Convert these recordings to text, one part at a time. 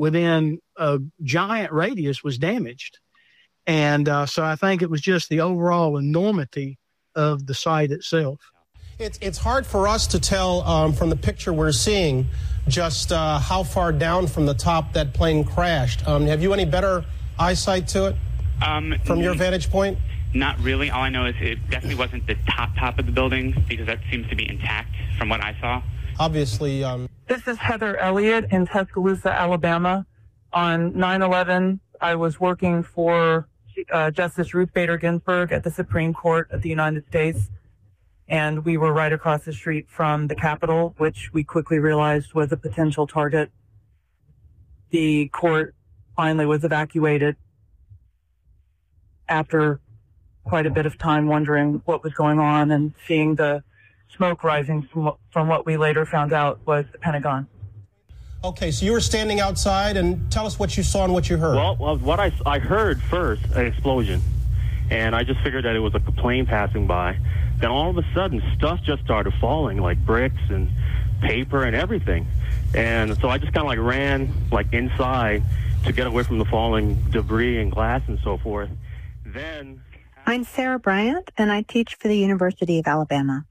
within a giant radius was damaged. And so I think it was just the overall enormity of the site itself. It's hard for us to tell from the picture we're seeing just how far down from the top that plane crashed. Have you any better eyesight to it from your vantage point? Not really. All I know is it definitely wasn't the top of the building, because that seems to be intact from what I saw. Obviously. This is Heather Elliott in Tuscaloosa, Alabama. On 9/11, I was working for Justice Ruth Bader Ginsburg at the Supreme Court of the United States, and we were right across the street from the Capitol, which we quickly realized was a potential target. The court finally was evacuated after quite a bit of time wondering what was going on and seeing the smoke rising from what we later found out was the Pentagon. Okay, so you were standing outside, and tell us what you saw and what you heard. Well, what I heard first, an explosion, and I just figured that it was a plane passing by. Then all of a sudden, stuff just started falling, like bricks and paper and everything. And so I just kind of ran inside to get away from the falling debris and glass and so forth. Then I'm Sarah Bryant, and I teach for the University of Alabama.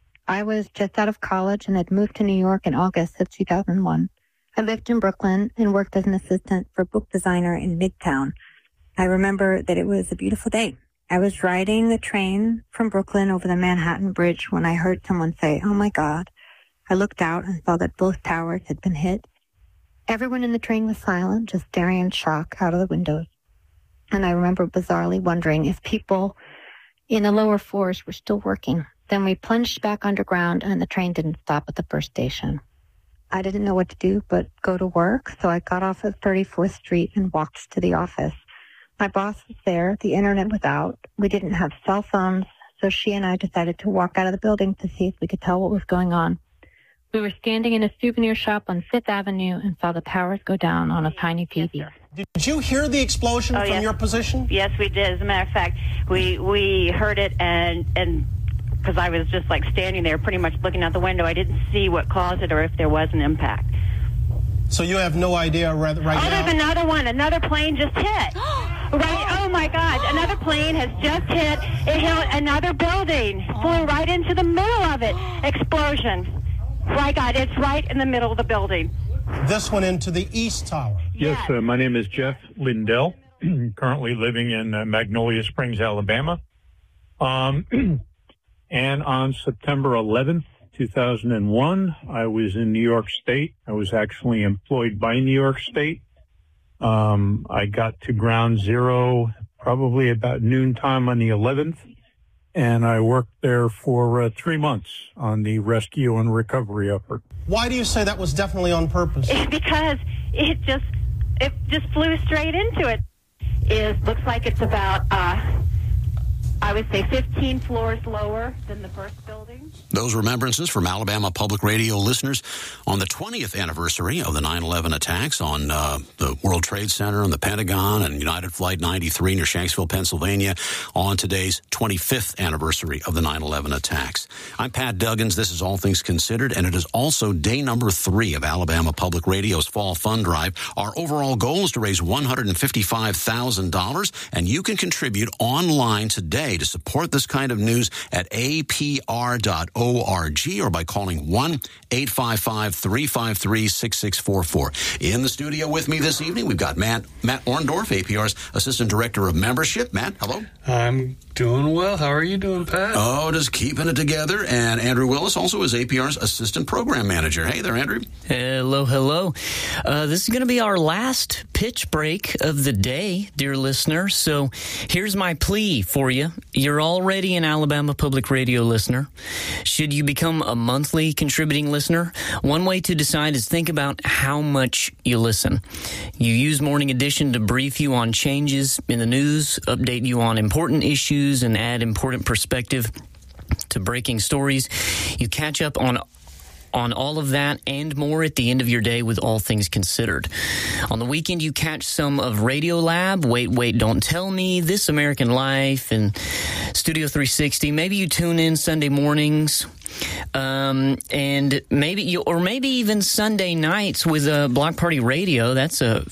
I was just out of college and had moved to New York in August of 2001. I lived in Brooklyn and worked as an assistant for a book designer in Midtown. I remember that it was a beautiful day. I was riding the train from Brooklyn over the Manhattan Bridge when I heard someone say, "Oh my God." I looked out and saw that both towers had been hit. Everyone in the train was silent, just staring in shock out of the windows. And I remember bizarrely wondering if people in the lower floors were still working. Then we plunged back underground, and the train didn't stop at the first station. I didn't know what to do but go to work, so I got off at 34th Street and walked to the office. My boss was there. The internet was out. We didn't have cell phones, so she and I decided to walk out of the building to see if we could tell what was going on. We were standing in a souvenir shop on 5th Avenue and saw the towers go down on a tiny TV. Yes, did you hear the explosion from your position? Yes, we did. As a matter of fact, we heard it, and because I was just standing there pretty much looking out the window, I didn't see what caused it or if there was an impact. So you have no idea right now? There's another one. Another plane just hit. Right. Oh, my God. Another plane has just hit. It hit another building. Flew right into the middle of it. Explosion. My God, it's right in the middle of the building. This one into the East Tower. Yes, my name is Jeff Lindell, currently living in Magnolia Springs, Alabama. And on September 11th, 2001, I was in New York State. I was actually employed by New York State. I got to ground zero probably about noontime on the 11th, and I worked there for 3 months on the rescue and recovery effort. Why do you say that was definitely on purpose? Because it just flew straight into it. It looks like it's about I would say 15 floors lower than the first building. Those remembrances from Alabama Public Radio listeners on the 20th anniversary of the 9/11 attacks on the World Trade Center and the Pentagon and United Flight 93 near Shanksville, Pennsylvania, on today's 25th anniversary of the 9/11 attacks. I'm Pat Duggins. This is All Things Considered, and it is also day number 3 of Alabama Public Radio's Fall Fund Drive. Our overall goal is to raise $155,000, and you can contribute online today to support this kind of news at apr.org or by calling 1-855-353-6644. In the studio with me this evening, we've got Matt Orndorff, APR's Assistant Director of Membership. Matt, hello. I'm doing well. How are you doing, Pat? Oh, just keeping it together. And Andrew Willis also is APR's Assistant Program Manager. Hey there, Andrew. Hello, hello. This is going to be our last pitch break of the day, dear listener. So here's my plea for you. You're already an Alabama Public Radio listener. Should you become a monthly contributing listener? One way to decide is think about how much you listen. You use Morning Edition to brief you on changes in the news, update you on important issues, and add important perspective to breaking stories. You catch up on on all of that and more at the end of your day with All Things Considered. On the weekend, you catch some of Radiolab, Wait, Don't Tell Me, This American Life, and Studio 360. Maybe you tune in Sunday mornings. And maybe even Sunday nights with Block Party Radio. That's a